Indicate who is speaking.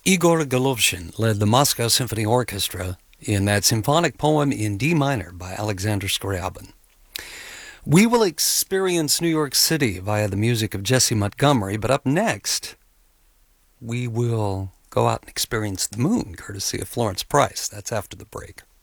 Speaker 1: Igor Golovshin led the Moscow Symphony Orchestra in that symphonic poem in D minor by Alexander Scriabin. We will experience New York City via the music of Jesse Montgomery, but up next, we will go out and experience the moon, courtesy of Florence Price. That's after the break.